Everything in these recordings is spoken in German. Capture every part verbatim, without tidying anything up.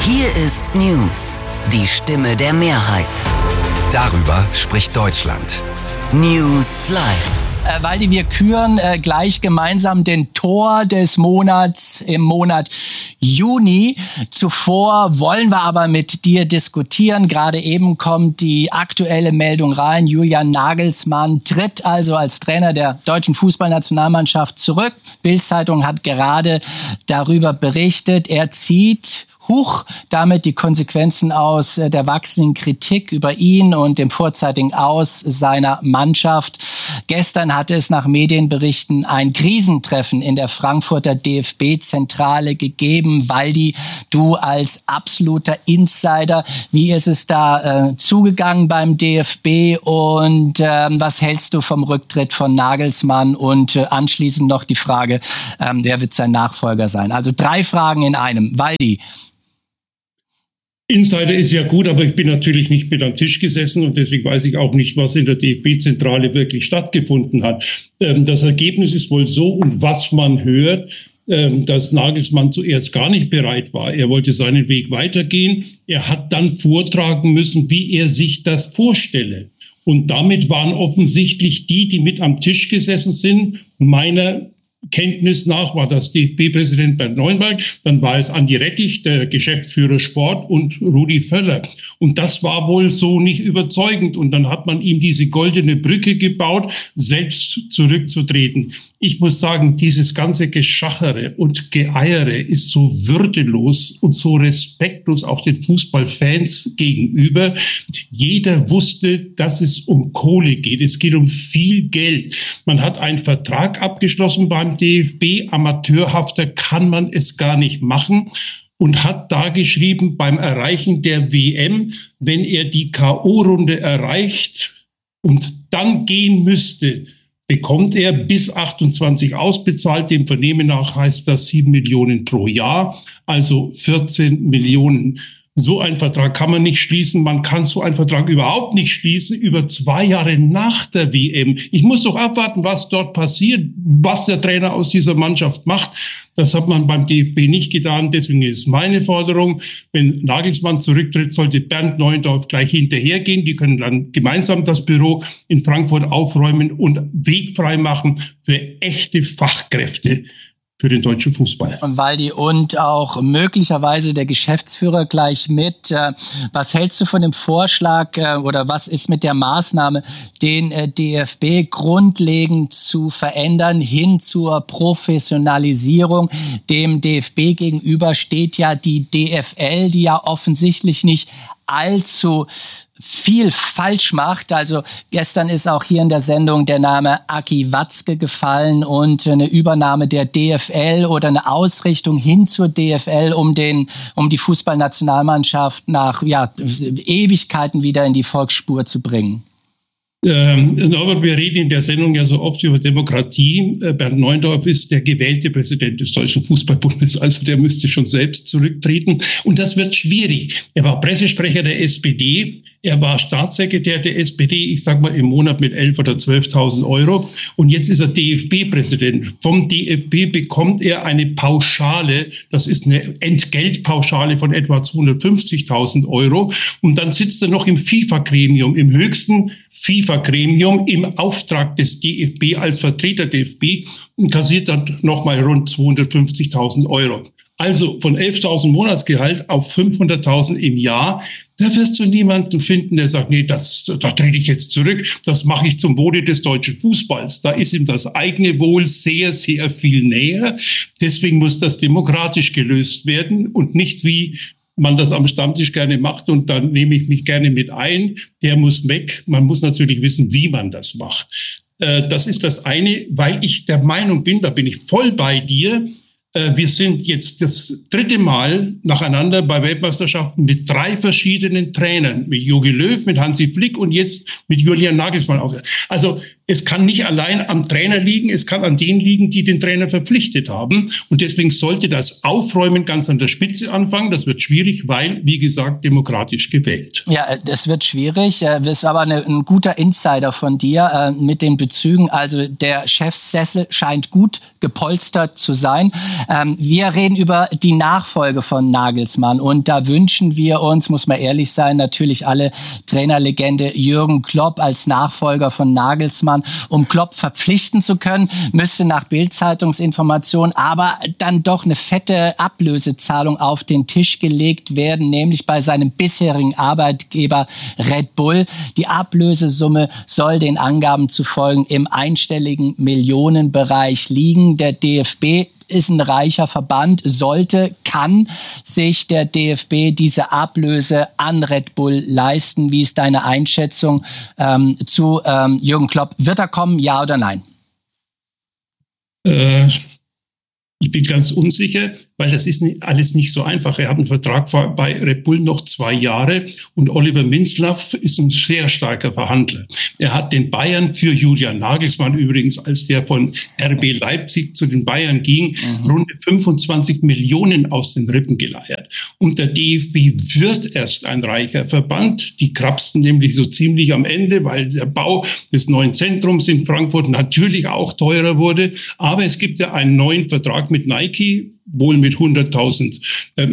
Hier ist News, die Stimme der Mehrheit. Darüber spricht Deutschland. News Live. Äh, Waldi, wir küren äh, gleich gemeinsam den Tor des Monats im Monat Juni. Zuvor wollen wir aber mit dir diskutieren. Gerade eben kommt die aktuelle Meldung rein. Julian Nagelsmann tritt also als Trainer der deutschen Fußballnationalmannschaft zurück. Bild-Zeitung hat gerade darüber berichtet. Er zieht Huch, damit die Konsequenzen aus der wachsenden Kritik über ihn und dem vorzeitigen Aus seiner Mannschaft. Gestern hatte es nach Medienberichten ein Krisentreffen in der Frankfurter D F B-Zentrale gegeben. Waldi, du als absoluter Insider, wie ist es da äh, zugegangen beim D F B und äh, was hältst du vom Rücktritt von Nagelsmann? Und äh, anschließend noch die Frage, äh, wer wird sein Nachfolger sein? Also drei Fragen in einem. Waldi. Insider ist ja gut, aber ich bin natürlich nicht mit am Tisch gesessen und deswegen weiß ich auch nicht, was in der D F B-Zentrale wirklich stattgefunden hat. Ähm, das Ergebnis ist wohl so, und was man hört, ähm, dass Nagelsmann zuerst gar nicht bereit war. Er wollte seinen Weg weitergehen. Er hat dann vortragen müssen, wie er sich das vorstelle. Und damit waren offensichtlich die, die mit am Tisch gesessen sind, meiner Kenntnis nach war das D F B-Präsident Bernd Neuenberg, dann war es Andi Rettich, der Geschäftsführer Sport, und Rudi Völler. Und das war wohl so nicht überzeugend. Und dann hat man ihm diese goldene Brücke gebaut, selbst zurückzutreten. Ich muss sagen, dieses ganze Geschachere und Geeiere ist so würdelos und so respektlos auch den Fußballfans gegenüber. Jeder wusste, dass es um Kohle geht. Es geht um viel Geld. Man hat einen Vertrag abgeschlossen beim D F B. Amateurhafter kann man es gar nicht machen. Und hat da geschrieben, beim Erreichen der W M, wenn er die K O-Runde erreicht und dann gehen müsste, bekommt er bis achtundzwanzig ausbezahlt. Dem Vernehmen nach heißt das sieben Millionen pro Jahr, also vierzehn Millionen. So einen Vertrag kann man nicht schließen. Man kann so einen Vertrag überhaupt nicht schließen über zwei Jahre nach der W M. Ich muss doch abwarten, was dort passiert, was der Trainer aus dieser Mannschaft macht. Das hat man beim D F B nicht getan. Deswegen ist meine Forderung, wenn Nagelsmann zurücktritt, sollte Bernd Neuendorf gleich hinterhergehen. Die können dann gemeinsam das Büro in Frankfurt aufräumen und Weg frei machen für echte Fachkräfte für den deutschen Fußball. Und Waldi, und auch möglicherweise der Geschäftsführer gleich mit. Was hältst du von dem Vorschlag oder was ist mit der Maßnahme, den D F B grundlegend zu verändern hin zur Professionalisierung? Dem D F B gegenüber steht ja die D F L, die ja offensichtlich nicht allzu viel falsch macht. Also gestern ist auch hier in der Sendung der Name Aki Watzke gefallen und eine Übernahme der D F L oder eine Ausrichtung hin zur D F L, um den, um die Fußballnationalmannschaft nach, ja, Ewigkeiten wieder in die Volksspur zu bringen. Ähm, Norbert, wir reden in der Sendung ja so oft über Demokratie. Äh, Bernd Neuendorf ist der gewählte Präsident des Deutschen Fußballbundes, also der müsste schon selbst zurücktreten. Und das wird schwierig. Er war Pressesprecher der S P D, er war Staatssekretär der S P D, ich sag mal im Monat mit elf oder zwölftausend Euro. Und jetzt ist er D F B-Präsident. Vom D F B bekommt er eine Pauschale, das ist eine Entgeltpauschale von etwa zweihundertfünfzigtausend Euro. Und dann sitzt er noch im FIFA-Gremium, im höchsten FIFA-Gremium im Auftrag des D F B als Vertreter der D F B und kassiert dann nochmal rund zweihundertfünfzigtausend Euro. Also von elftausend Monatsgehalt auf fünfhunderttausend im Jahr. Da wirst du niemanden finden, der sagt, nee, das, da trete ich jetzt zurück. Das mache ich zum Wohle des deutschen Fußballs. Da ist ihm das eigene Wohl sehr, sehr viel näher. Deswegen muss das demokratisch gelöst werden und nicht wie man das am Stammtisch gerne macht und dann nehme ich mich gerne mit ein. Der muss weg. Man muss natürlich wissen, wie man das macht. Äh, das ist das eine, weil ich der Meinung bin, da bin ich voll bei dir. Äh, wir sind jetzt das dritte Mal nacheinander bei Weltmeisterschaften mit drei verschiedenen Trainern. Mit Jogi Löw, mit Hansi Flick und jetzt mit Julian Nagelsmann. Also es kann nicht allein am Trainer liegen, es kann an denen liegen, die den Trainer verpflichtet haben. Und deswegen sollte das Aufräumen ganz an der Spitze anfangen. Das wird schwierig, weil, wie gesagt, demokratisch gewählt. Ja, das wird schwierig. Das ist aber eine, ein guter Insider von dir äh, mit den Bezügen. Also der Chefsessel scheint gut gepolstert zu sein. Ähm, wir reden über die Nachfolge von Nagelsmann. Und da wünschen wir uns, muss man ehrlich sein, natürlich alle Trainerlegende Jürgen Klopp als Nachfolger von Nagelsmann. Um Klopp verpflichten zu können, müsste nach Bild-Zeitungsinformation aber dann doch eine fette Ablösezahlung auf den Tisch gelegt werden, nämlich bei seinem bisherigen Arbeitgeber Red Bull. Die Ablösesumme soll den Angaben zufolge im einstelligen Millionenbereich liegen. Der D F B ist ein reicher Verband, sollte, kann sich der D F B diese Ablöse an Red Bull leisten. Wie ist deine Einschätzung ähm, zu ähm, Jürgen Klopp? Wird er kommen, ja oder nein? Äh, ich bin ganz unsicher, weil das ist nicht, alles nicht so einfach. Er hat einen Vertrag bei Red Bull noch zwei Jahre und Oliver Minzlaff ist ein sehr starker Verhandler. Er hat den Bayern für Julian Nagelsmann übrigens, als der von R B Leipzig zu den Bayern ging, mhm. rund fünfundzwanzig Millionen aus den Rippen geleiert. Und der D F B wird erst ein reicher Verband. Die krapsten nämlich so ziemlich am Ende, weil der Bau des neuen Zentrums in Frankfurt natürlich auch teurer wurde. Aber es gibt ja einen neuen Vertrag mit Nike, wohl mit hunderttausend, äh,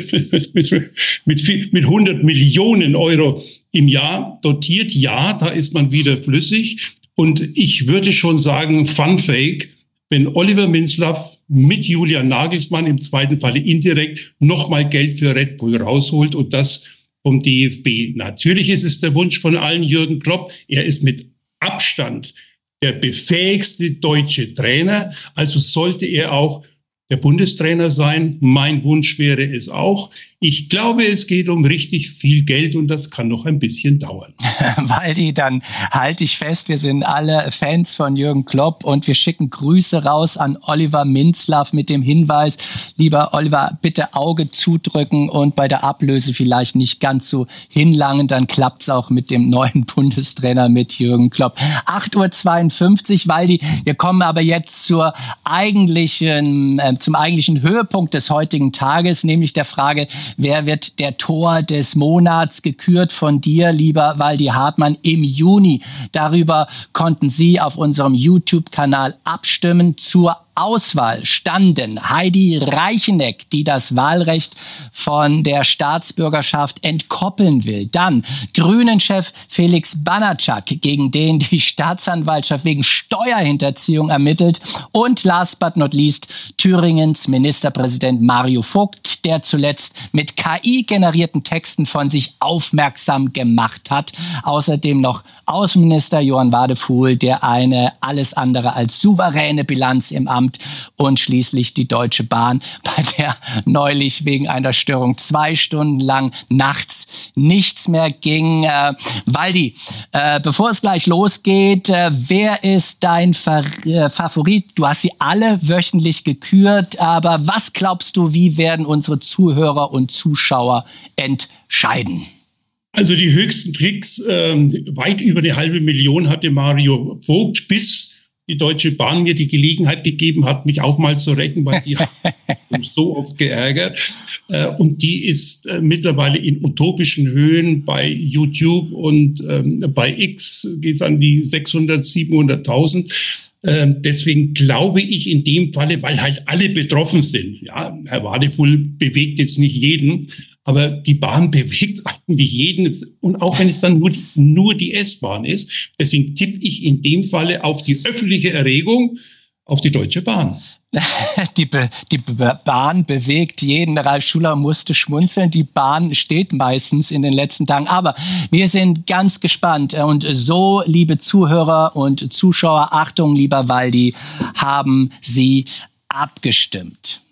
mit, mit, mit hundert Millionen Euro im Jahr dotiert. Ja, da ist man wieder flüssig. Und ich würde schon sagen, Fun Fake, wenn Oliver Minzlaff mit Julian Nagelsmann im zweiten Falle indirekt nochmal Geld für Red Bull rausholt und das vom D F B. Natürlich ist es der Wunsch von allen Jürgen Klopp. Er ist mit Abstand der befähigste deutsche Trainer. Also sollte er auch der Bundestrainer sein. Mein Wunsch wäre es auch. Ich glaube, es geht um richtig viel Geld und das kann noch ein bisschen dauern. Waldi, dann halte ich fest, wir sind alle Fans von Jürgen Klopp und wir schicken Grüße raus an Oliver Minzlaff mit dem Hinweis, lieber Oliver, bitte Auge zudrücken und bei der Ablöse vielleicht nicht ganz so hinlangen, dann klappt's auch mit dem neuen Bundestrainer mit Jürgen Klopp. acht Uhr zweiundfünfzig, Waldi, wir kommen aber jetzt zur eigentlichen, äh, zum eigentlichen Höhepunkt des heutigen Tages, nämlich der Frage, wer wird der Tor des Monats, gekürt von dir, lieber Waldi Hartmann, im Juni. Darüber konnten Sie auf unserem YouTube-Kanal abstimmen. Zur Auswahl standen Heidi Reicheneck, die das Wahlrecht von der Staatsbürgerschaft entkoppeln will. Dann Grünen-Chef Felix Banatschak, gegen den die Staatsanwaltschaft wegen Steuerhinterziehung ermittelt. Und last but not least Thüringens Ministerpräsident Mario Vogt, der zuletzt mit K I-generierten Texten von sich aufmerksam gemacht hat. Außerdem noch Außenminister Johann Wadefuhl, der eine alles andere als souveräne Bilanz im Amt und schließlich die Deutsche Bahn, bei der neulich wegen einer Störung zwei Stunden lang nachts nichts mehr ging. Äh, Waldi, äh, bevor es gleich losgeht, äh, wer ist dein Fa- äh, Favorit? Du hast sie alle wöchentlich gekürt, aber was glaubst du, wie werden unsere Zuhörer und Zuschauer entscheiden? Also die höchsten Klicks, äh, weit über eine halbe Million hatte Mario Vogt, bis die Deutsche Bahn mir die Gelegenheit gegeben hat, mich auch mal zu retten, weil die hat mich so oft geärgert. Und die ist mittlerweile in utopischen Höhen bei YouTube und bei X geht es an die sechshundert, siebenhunderttausend. Deswegen glaube ich in dem Falle, weil halt alle betroffen sind. Ja, Herr Wadefuhl bewegt jetzt nicht jeden, aber die Bahn bewegt eigentlich jeden. Und auch wenn es dann nur die, nur die S-Bahn ist. Deswegen tippe ich in dem Falle auf die öffentliche Erregung, auf die Deutsche Bahn. Die, Be- die Be- Bahn bewegt jeden. Ralf Schuler musste schmunzeln. Die Bahn steht meistens in den letzten Tagen. Aber wir sind ganz gespannt. Und so, liebe Zuhörer und Zuschauer, Achtung, lieber Waldi, haben Sie abgestimmt.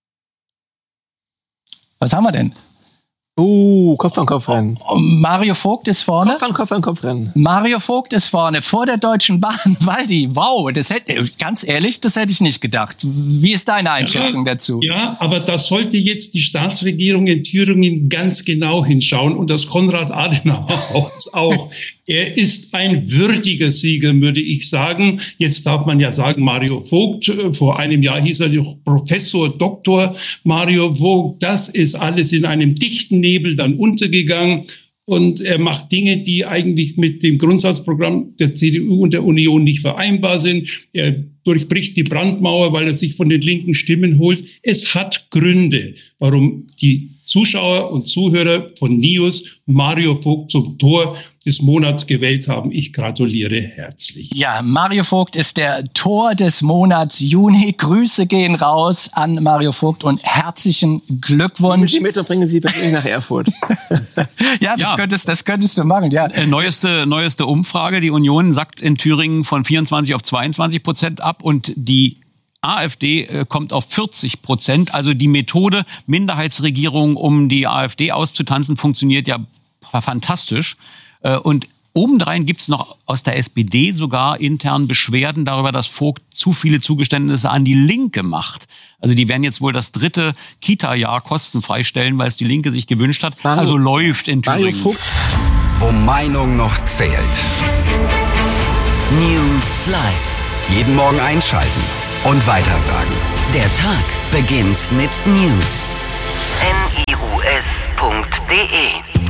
Was haben wir denn? Uh, Kopf an Kopf rennen. Mario Vogt ist vorne. Kopf an Kopf an Kopf rennen. Mario Vogt ist vorne, vor der Deutschen Bahn. Waldi, wow, das hätte, ganz ehrlich, das hätte ich nicht gedacht. Wie ist deine Einschätzung ja, dazu? Ja, aber da sollte jetzt die Staatsregierung in Thüringen ganz genau hinschauen und das Konrad-Adenauer-Haus auch. Er ist ein würdiger Sieger, würde ich sagen. Jetzt darf man ja sagen, Mario Vogt, vor einem Jahr hieß er noch Professor Doktor Mario Vogt. Das ist alles in einem dichten Nebel dann untergegangen. Und er macht Dinge, die eigentlich mit dem Grundsatzprogramm der C D U und der Union nicht vereinbar sind. Er durchbricht die Brandmauer, weil er sich von den linken Stimmen holt. Es hat Gründe, warum die Zuschauer und Zuhörer von News Mario Vogt zum Tor des Monats gewählt haben. Ich gratuliere herzlich. Ja, Mario Vogt ist der Tor des Monats Juni. Grüße gehen raus an Mario Vogt und herzlichen Glückwunsch. Die Meter bringen Sie bei nach Erfurt. ja, das, ja. Könntest, das könntest du machen, ja. Äh, neueste, neueste Umfrage. Die Union sackt in Thüringen von vierundzwanzig auf zweiundzwanzig Prozent ab und die AfD äh, kommt auf vierzig Prozent. Also die Methode Minderheitsregierung, um die AfD auszutanzen, funktioniert ja fantastisch. Äh, und obendrein gibt's noch aus der S P D sogar intern Beschwerden darüber, dass Vogt zu viele Zugeständnisse an die Linke macht. Also die werden jetzt wohl das dritte Kita-Jahr kostenfrei stellen, weil es die Linke sich gewünscht hat. Mario, also läuft in Thüringen. Mario Vogt. Wo Meinung noch zählt. News Live. Jeden Morgen einschalten und weitersagen. Der Tag beginnt mit News. N I U S punkt D E